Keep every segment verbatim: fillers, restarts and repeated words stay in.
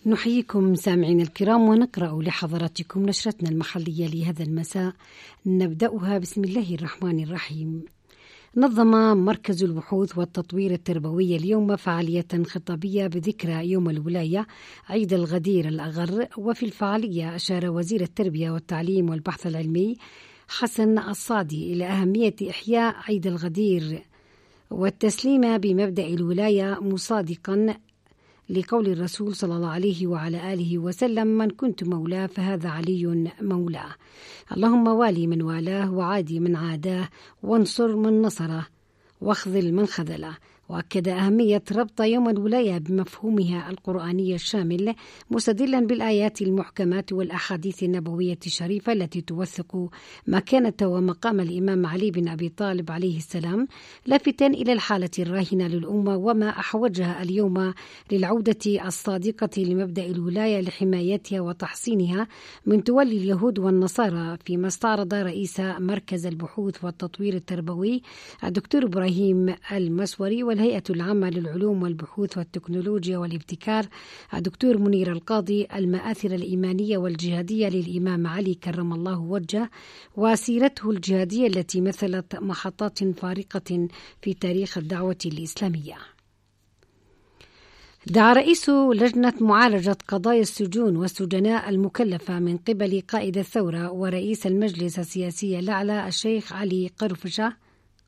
نحييكم سامعين الكرام ونقرأ لحضراتكم نشرتنا المحلية لهذا المساء، نبدأها بسم الله الرحمن الرحيم. نظم مركز البحوث والتطوير التربوي اليوم فعالية خطابية بذكرى يوم الولاية عيد الغدير الأغر، وفي الفعالية أشار وزير التربية والتعليم والبحث العلمي حسن الصادي إلى أهمية إحياء عيد الغدير والتسليم بمبدأ الولاية، مصادقا لقول الرسول صلى الله عليه وعلى آله وسلم: من كنت مولاه فهذا علي مولاه، اللهم والي من والاه وعادي من عاداه وانصر من نصره واخذل من خذله. وأكد أهمية ربط يوم الولاية بمفهومها القرآني الشامل، مستدلا بالآيات المحكمات والأحاديث النبوية الشريفة التي توثق مكانة ومقام الإمام علي بن أبي طالب عليه السلام، لافتا إلى الحالة الراهنة للأمة وما أحوجها اليوم للعودة الصادقة لمبدأ الولاية لحمايتها وتحصينها من تولي اليهود والنصارى، فيما استعرض رئيس مركز البحوث والتطوير التربوي الدكتور إبراهيم المسوري والهيئة العامة للعلوم والبحوث والتكنولوجيا والابتكار الدكتور منير القاضي المآثر الإيمانية والجهادية للإمام علي كرم الله وجهه وسيرته الجهادية التي مثلت محطات فارقة في تاريخ الدعوة الإسلامية. دعا رئيس لجنة معالجة قضايا السجون والسجناء المكلفة من قبل قائد الثورة ورئيس المجلس السياسي الأعلى الشيخ علي قرفشة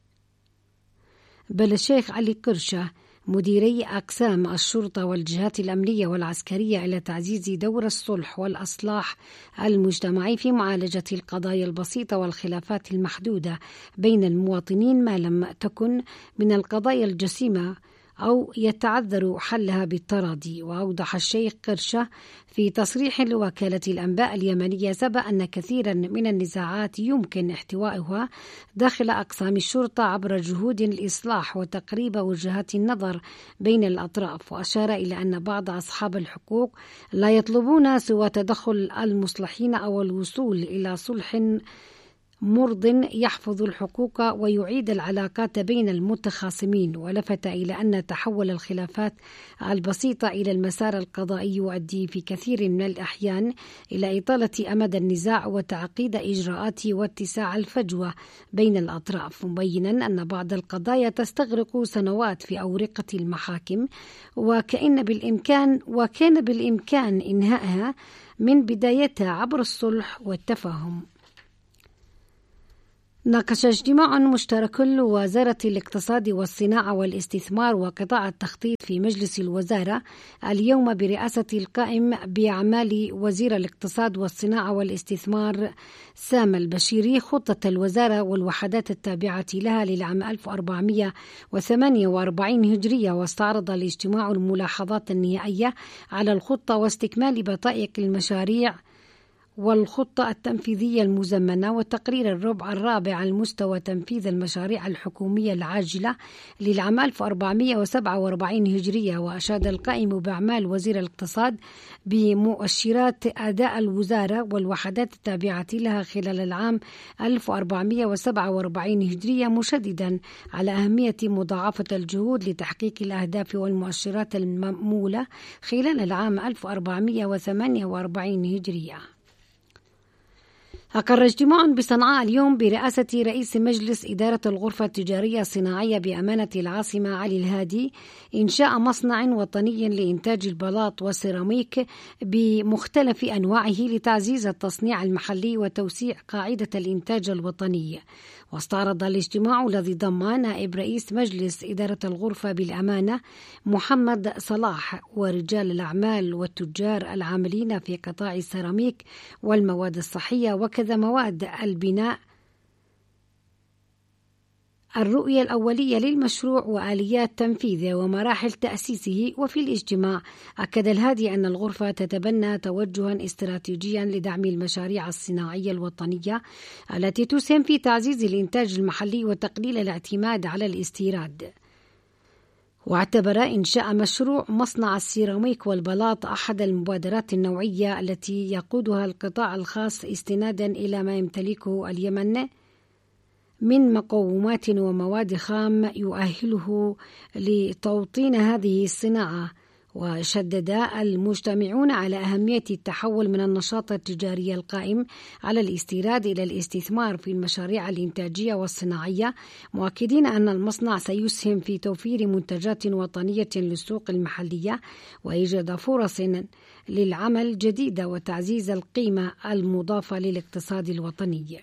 بل الشيخ علي قرشة مديري أقسام الشرطة والجهات الأمنية والعسكرية إلى تعزيز دور الصلح والإصلاح المجتمعي في معالجة القضايا البسيطة والخلافات المحدودة بين المواطنين، ما لم تكن من القضايا الجسيمة أو يتعذر حلها بالتراضي. وأوضح الشيخ قرشة في تصريح لوكالة الأنباء اليمنية سبق أن كثيرا من النزاعات يمكن احتوائها داخل أقسام الشرطة عبر جهود الإصلاح وتقريب وجهات النظر بين الأطراف، وأشار إلى أن بعض أصحاب الحقوق لا يطلبون سوى تدخل المصلحين أو الوصول إلى صلح مرض يحفظ الحقوق ويعيد العلاقات بين المتخاصمين. ولفت إلى أن تحول الخلافات البسيطة إلى المسار القضائي يؤدي في كثير من الأحيان إلى إطالة أمد النزاع وتعقيد إجراءات واتساع الفجوة بين الأطراف، مبينا أن بعض القضايا تستغرق سنوات في أورقة المحاكم وكأن بالإمكان وكان بالإمكان إنهائها من بدايتها عبر الصلح والتفاهم. ناقش اجتماع مشترك لوزارة الاقتصاد والصناعة والاستثمار وقطاع التخطيط في مجلس الوزارة اليوم برئاسة القائم بأعمال وزير الاقتصاد والصناعة والاستثمار سام البشيري خطة الوزارة والوحدات التابعة لها للعام ألف وأربعمائة وثمانية وأربعين هجرية. واستعرض الاجتماع الملاحظات النهائية على الخطة واستكمال بطائق المشاريع والخطة التنفيذية المزمنة وتقرير الربع الرابع على مستوى تنفيذ المشاريع الحكومية العاجلة للعام ألف وأربعمائة وسبعة وأربعين هجرية. وأشاد القائم بأعمال وزير الاقتصاد بمؤشرات أداء الوزارة والوحدات التابعة لها خلال العام ألف وأربعمائة وسبعة وأربعين هجرية، مشددا على أهمية مضاعفة الجهود لتحقيق الأهداف والمؤشرات المأمولة خلال العام ألف وأربعمائة وثمانية وأربعين هجرية. أقر اجتماع بصنعاء اليوم برئاسة رئيس مجلس إدارة الغرفة التجارية الصناعية بأمانة العاصمة علي الهادي إنشاء مصنع وطني لإنتاج البلاط والسيراميك بمختلف أنواعه لتعزيز التصنيع المحلي وتوسيع قاعدة الإنتاج الوطني. واستعرض الاجتماع الذي ضم نائب رئيس مجلس إدارة الغرفة بالأمانة محمد صلاح ورجال الأعمال والتجار العاملين في قطاع السيراميك والمواد الصحية وكذا مواد البناء الرؤية الأولية للمشروع وآليات تنفيذه ومراحل تأسيسه. وفي الاجتماع أكد الهادي أن الغرفة تتبنى توجها استراتيجيا لدعم المشاريع الصناعية الوطنية التي تسهم في تعزيز الإنتاج المحلي وتقليل الاعتماد على الاستيراد. واعتبر إنشاء مشروع مصنع السيراميك والبلاط أحد المبادرات النوعية التي يقودها القطاع الخاص استنادا إلى ما يمتلكه اليمن من مقومات ومواد خام يؤهله لتوطين هذه الصناعة وشدد المجتمعون على أهمية التحول من النشاط التجاري القائم على الاستيراد إلى الاستثمار في المشاريع الإنتاجية والصناعية، مؤكدين أن المصنع سيسهم في توفير منتجات وطنية للسوق المحلية وإيجاد فرص للعمل جديدة وتعزيز القيمة المضافة للاقتصاد الوطني.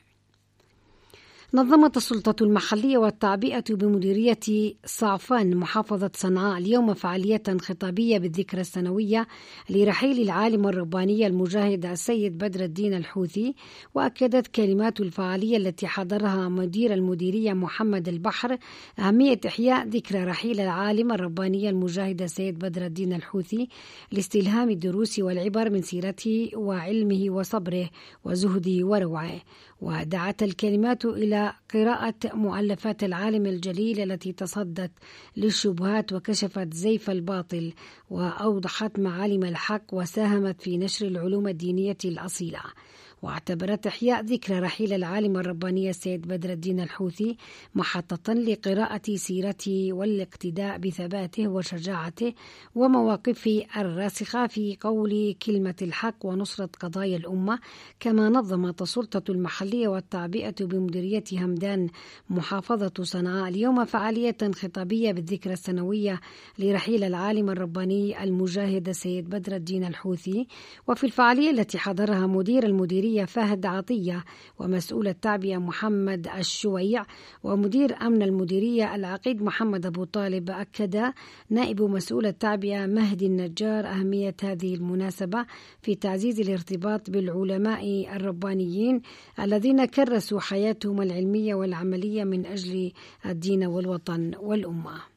نظمت السلطة المحلية والتعبئة بمديرية صعفان محافظة صنعاء اليوم فعالية خطابية بالذكرى السنوية لرحيل العالم الرباني المجاهد السيد بدر الدين الحوثي، وأكدت كلمات الفعالية التي حضرها مدير المديرية محمد البحر أهمية إحياء ذكرى رحيل العالم الرباني المجاهد السيد بدر الدين الحوثي لاستلهام الدروس والعبر من سيرته وعلمه وصبره وزهده وروعه. ودعت الكلمات إلى قراءة مؤلفات العالم الجليل التي تصدت للشبهات وكشفت زيف الباطل وأوضحت معالم الحق وساهمت في نشر العلوم الدينية الأصيلة. واعتبرت إحياء ذكرى رحيل العالم الرباني السيد بدر الدين الحوثي محطة لقراءة سيرته والاقتداء بثباته وشجاعته ومواقفه الراسخة في قول كلمة الحق ونصرة قضايا الأمة. كما نظمت السلطة المحلية والتعبئة بمديرية همدان محافظة صنعاء اليوم فعالية خطابية بالذكرى السنوية لرحيل العالم الرباني المجاهد السيد بدر الدين الحوثي. وفي الفعالية التي حضرها مدير المديرية فهد عطية ومسؤول التعبئة محمد الشويع ومدير أمن المديرية العقيد محمد أبو طالب، أكد نائب مسؤول التعبئة مهدي النجار أهمية هذه المناسبة في تعزيز الارتباط بالعلماء الربانيين الذين كرسوا حياتهم العلمية والعملية من أجل الدين والوطن والأمة.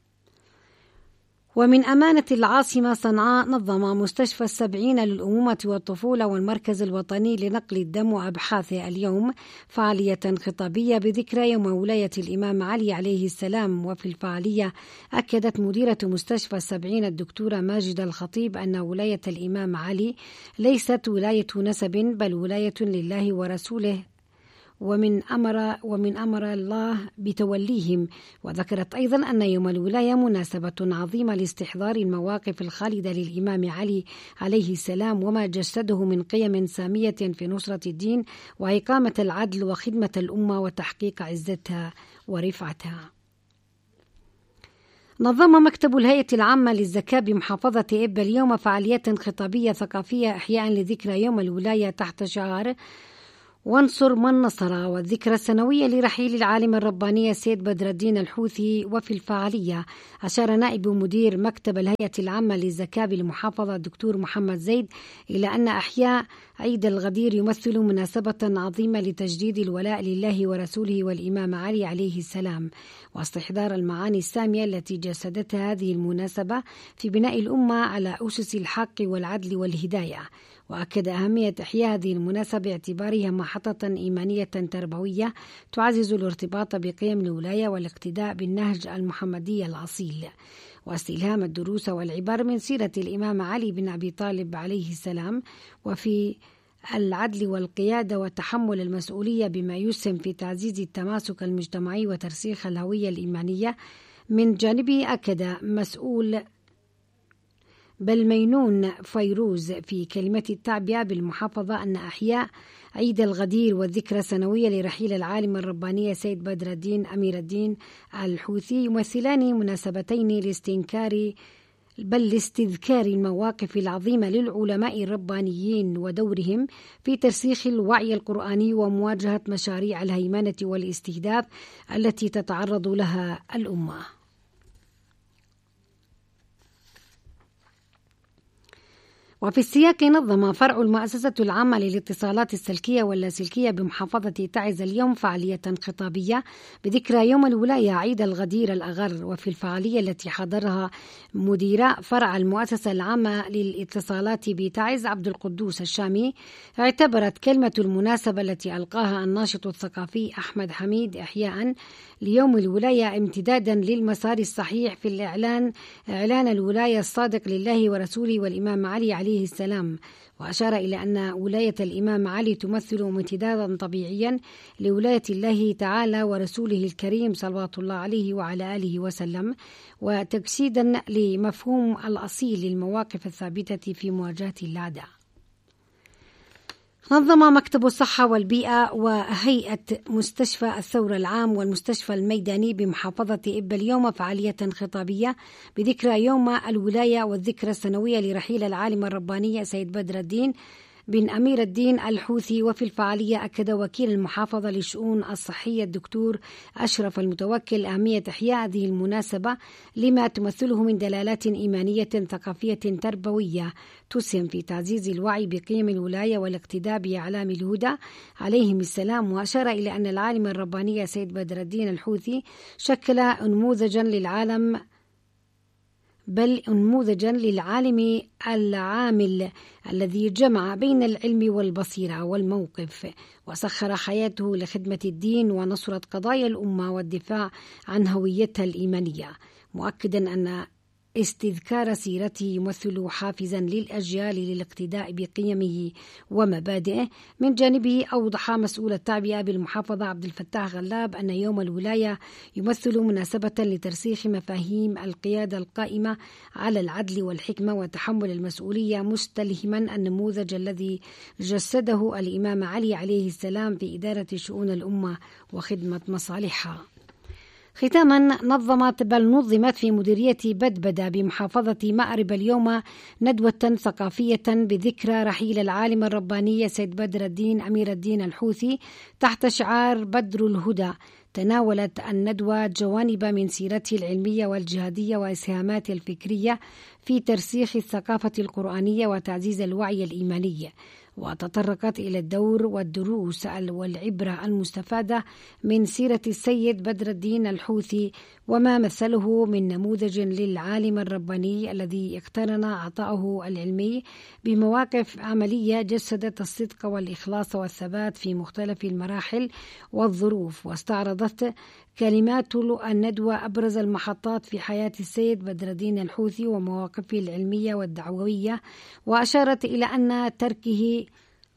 ومن أمانة العاصمة صنعاء نظم مستشفى السبعين للأمومة والطفولة والمركز الوطني لنقل الدم وأبحاثه اليوم فعالية خطابية بذكرى يوم ولاية الإمام علي عليه السلام. وفي الفعالية أكدت مديرة مستشفى السبعين الدكتورة ماجدة الخطيب أن ولاية الإمام علي ليست ولاية نسب بل ولاية لله ورسوله ومن أمر ومن أمر الله بتوليهم. وذكرت أيضا أن يوم الولاية مناسبة عظيمة لاستحضار المواقف الخالدة للإمام علي عليه السلام وما جسده من قيم سامية في نصرة الدين وإقامة العدل وخدمة الأمة وتحقيق عزتها ورفعتها. نظم مكتب الهيئة العامة للزكاة بمحافظة إبا اليوم فعاليات خطابية ثقافية إحياء لذكرى يوم الولاية تحت شعار وانصر من نصر والذكرى السنوية لرحيل العالم الرباني السيد بدر الدين الحوثي. وفي الفعالية أشار نائب مدير مكتب الهيئة العامة للزكاة بالمحافظة الدكتور محمد زيد إلى أن أحياء عيد الغدير يمثل مناسبة عظيمة لتجديد الولاء لله ورسوله والإمام علي عليه السلام واستحضار المعاني السامية التي جسدتها هذه المناسبة في بناء الأمة على أسس الحق والعدل والهداية. وأكد أهمية إحياء هذه المناسبة باعتبارها محطة إيمانية تربوية تعزز الارتباط بقيم الولاية والاقتداء بالنهج المحمدي الأصيل واستلهام الدروس والعبر من سيرة الإمام علي بن أبي طالب عليه السلام وفي العدل والقيادة وتحمل المسؤولية بما يسهم في تعزيز التماسك المجتمعي وترسيخ الهوية الإيمانية. من جانبه أكد مسؤول بالمينون فيروز في كلمة التعبئة بالمحافظة أن أحياء عيد الغدير والذكرى السنوية لرحيل العالم الرباني سيد بدر الدين أمير الدين الحوثي يمثلان مناسبتين لاستنكار بل لاستذكار المواقف العظيمة للعلماء الربانيين ودورهم في ترسيخ الوعي القرآني ومواجهة مشاريع الهيمنة والاستهداف التي تتعرض لها الأمة. وفي السياق نظم فرع المؤسسة العامة للاتصالات السلكية واللاسلكية بمحافظة تعز اليوم فعالية خطابية بذكرى يوم الولاية عيد الغدير الأغر. وفي الفعالية التي حضرها مدير فرع المؤسسة العامة للاتصالات بتعز عبد القدوس الشامي اعتبرت كلمة المناسبة التي ألقاها الناشط الثقافي أحمد حميد إحياء ليوم الولاية امتدادا للمسار الصحيح في الإعلان إعلان الولاية الصادق لله ورسوله والإمام علي عليه السلام. وأشار إلى أن ولاية الإمام علي تمثل امتدادا طبيعيا لولاية الله تعالى ورسوله الكريم صلوات الله عليه وعلى آله وسلم، وتجسيدا لمفهوم الأصيل للمواقف الثابتة في مواجهة الأعداء. نظم مكتب الصحة والبيئة وهيئة مستشفى الثورة العام والمستشفى الميداني بمحافظة إبا اليوم فعالية خطابية بذكرى يوم الولاية والذكرى السنوية لرحيل العالم الرباني سيد بدر الدين بن أمير الدين الحوثي. وفي الفعالية أكد وكيل المحافظة للشؤون الصحية الدكتور أشرف المتوكل أهمية إحياء هذه المناسبة لما تمثله من دلالات إيمانية ثقافية تربوية تسهم في تعزيز الوعي بقيم الولاية والاقتداء بأعلام الهدى عليهم السلام. وأشار إلى أن العالم الرباني سيد بدر الدين الحوثي شكل نموذجا للعالم بل نموذجا للعالم العامل الذي جمع بين العلم والبصيرة والموقف، وسخر حياته لخدمة الدين ونصرة قضايا الأمة والدفاع عن هويتها الإيمانية، مؤكدا أن استذكار سيرته يمثل حافزا للأجيال للاقتداء بقيمه ومبادئه. من جانبه أوضح مسؤول التعبئة بالمحافظة عبد الفتاح غلاب أن يوم الولاية يمثل مناسبة لترسيخ مفاهيم القيادة القائمة على العدل والحكمة وتحمل المسؤولية، مستلهما النموذج الذي جسده الإمام علي عليه السلام في إدارة شؤون الأمة وخدمة مصالحها. ختاما نظمت بل نظمت في مديرية بدبدة بمحافظة مأرب اليوم ندوة ثقافية بذكرى رحيل العالم الرباني سيد بدر الدين أمير الدين الحوثي تحت شعار بدر الهدى. تناولت الندوة جوانب من سيرته العلمية والجهادية وإسهاماته الفكرية في ترسيخ الثقافة القرآنية وتعزيز الوعي الإيماني، وتطرقت إلى الدور والدروس والعبرة المستفادة من سيرة السيد بدر الدين الحوثي وما مثله من نموذج للعالم الرباني الذي اقترن عطاؤه العلمي بمواقف عملية جسدت الصدق والإخلاص والثبات في مختلف المراحل والظروف. واستعرضت كلمات الندوة أبرز المحطات في حياة السيد بدر الدين الحوثي ومواقفه العلمية والدعوية، وأشارت إلى أن تركه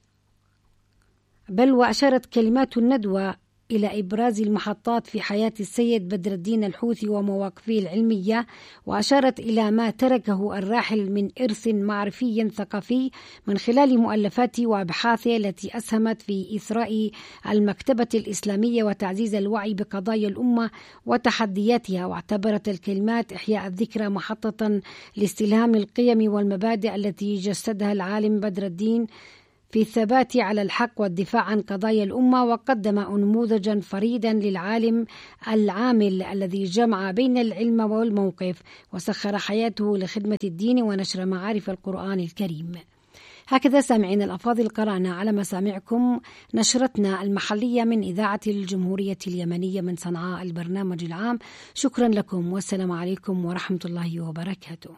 بل وأشارت كلمات الندوة إلى إبراز المحطات في حياة السيد بدر الدين الحوثي ومواقفه العلمية، وأشارت إلى ما تركه الراحل من إرث معرفي ثقافي من خلال مؤلفاته وأبحاثه التي أسهمت في إثراء المكتبة الإسلامية وتعزيز الوعي بقضايا الأمة وتحدياتها. واعتبرت الكلمات إحياء الذكرى محطة لاستلهام القيم والمبادئ التي جسدها العالم بدر الدين في الثبات على الحق والدفاع عن قضايا الأمة، وقدم نموذجا فريدا للعالم العامل الذي جمع بين العلم والموقف وسخر حياته لخدمة الدين ونشر معارف القرآن الكريم. هكذا سامعين الأفاضل قرأنا على مسامعكم نشرتنا المحلية من إذاعة الجمهورية اليمنية من صنعاء البرنامج العام. شكرا لكم والسلام عليكم ورحمة الله وبركاته.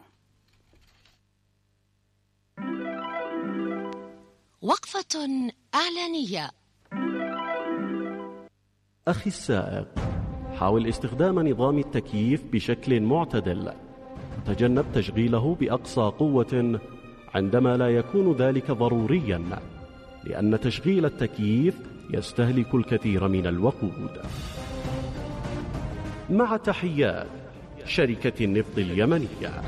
وقفة إعلانية. أخي السائق، حاول استخدام نظام التكييف بشكل معتدل، وتجنب تشغيله بأقصى قوة عندما لا يكون ذلك ضروريا، لأن تشغيل التكييف يستهلك الكثير من الوقود. مع تحيات شركة النفط اليمنية.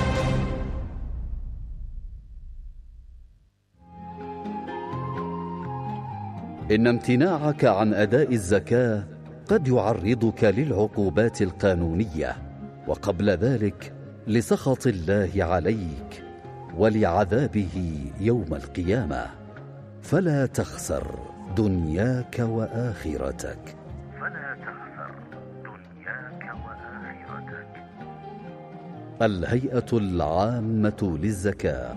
إن امتناعك عن أداء الزكاة قد يعرضك للعقوبات القانونية، وقبل ذلك لسخط الله عليك ولعذابه يوم القيامة، فلا تخسر دنياك وآخرتك. فلا تخسر دنياك وآخرتك. الهيئة العامة للزكاة.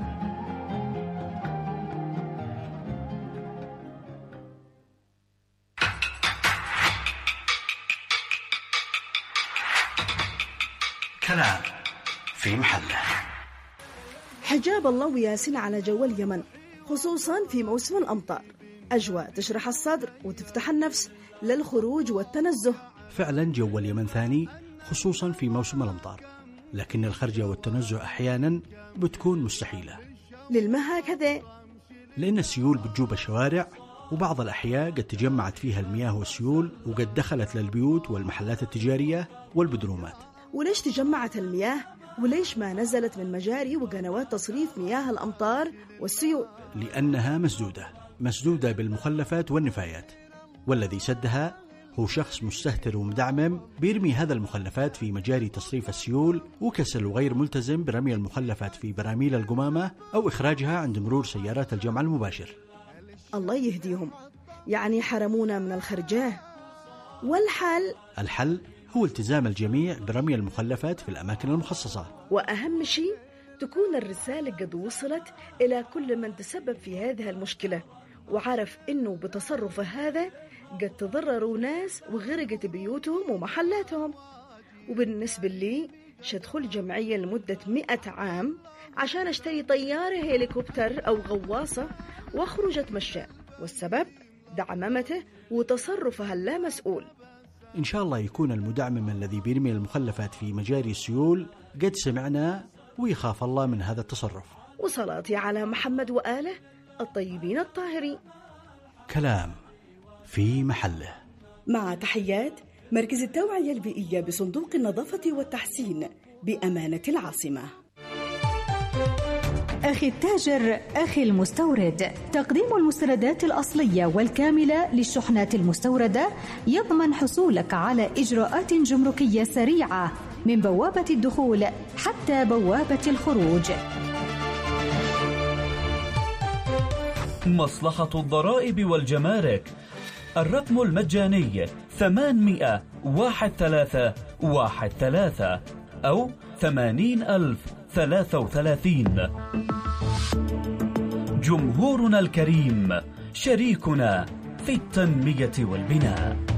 كلام في محله. حجاب الله وياسين على جو اليمن، خصوصا في موسم الأمطار. أجواء تشرح الصدر وتفتح النفس للخروج والتنزه فعلا جو اليمن ثاني خصوصا في موسم الأمطار، لكن الخرجة والتنزه أحيانا بتكون مستحيلة. للما هكذا؟ لأن السيول بتجوب الشوارع، وبعض الأحياء قد تجمعت فيها المياه والسيول وقد دخلت للبيوت والمحلات التجارية والبدرومات. وليش تجمعت المياه؟ وليش ما نزلت من مجاري وقنوات تصريف مياه الأمطار والسيول؟ لأنها مسدودة مسدودة بالمخلفات والنفايات، والذي سدها هو شخص مستهتر ومدعمم بيرمي هذا المخلفات في مجاري تصريف السيول، وكسل وغير ملتزم برمي المخلفات في براميل القمامة أو إخراجها عند مرور سيارات الجمع المباشر. الله يهديهم، يعني حرمونا من الخرجاه. والحل؟ الحل هو التزام الجميع برمي المخلفات في الأماكن المخصصة، وأهم شيء تكون الرسالة قد وصلت إلى كل من تسبب في هذه المشكلة وعرف إنه بتصرفه هذا قد تضرروا ناس وغرقت بيوتهم ومحلاتهم. وبالنسبة لي شدخل جمعية لمدة مئة عام عشان اشتري طيارة هيليكوبتر أو غواصة واخرج اتمشى، والسبب دعممته وتصرفها اللامسؤول. إن شاء الله يكون المدعمم الذي بيرمي المخلفات في مجاري السيول قد سمعنا ويخاف الله من هذا التصرف. وصلاتي على محمد وآله الطيبين الطاهرين. كلام في محله. مع تحيات مركز التوعية البيئية بصندوق النظافة والتحسين بأمانة العاصمة. أخي التاجر، أخي المستورد، تقديم المستندات الأصلية والكاملة للشحنات المستوردة يضمن حصولك على إجراءات جمركية سريعة من بوابة الدخول حتى بوابة الخروج. مصلحة الضرائب والجمارك، الرقم المجاني ثمانمائة واحد ثلاثة واحد ثلاثة أو ثمانين ألف ثلاثة وثلاثين. جمهورنا الكريم، شريكنا في التنمية والبناء.